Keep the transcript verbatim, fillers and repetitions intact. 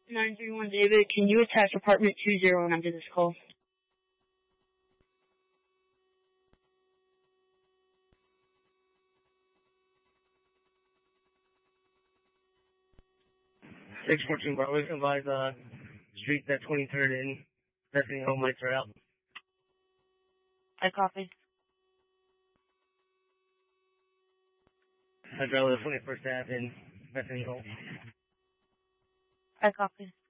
nine three one David, can you attach apartment two zero nine to this call? six fourteen Broadway, advise, uh, street that twenty-third and Bethany home lights are out. I copy. I drive the twenty-first Ave in Bethany home. I copy.